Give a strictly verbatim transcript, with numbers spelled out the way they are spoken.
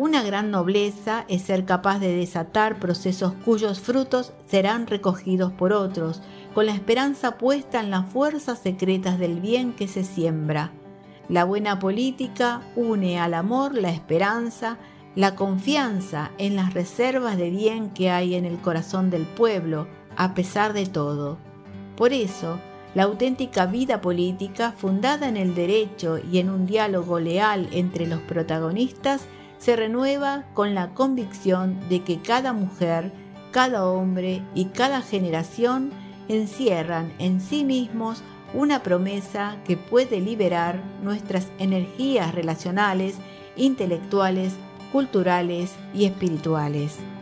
Una gran nobleza es ser capaz de desatar procesos cuyos frutos serán recogidos por otros, con la esperanza puesta en las fuerzas secretas del bien que se siembra. La buena política une al amor la esperanza, la confianza en las reservas de bien que hay en el corazón del pueblo, a pesar de todo. Por eso, la auténtica vida política, fundada en el derecho y en un diálogo leal entre los protagonistas, se renueva con la convicción de que cada mujer, cada hombre y cada generación encierran en sí mismos una promesa que puede liberar nuestras energías relacionales, intelectuales, culturales y espirituales.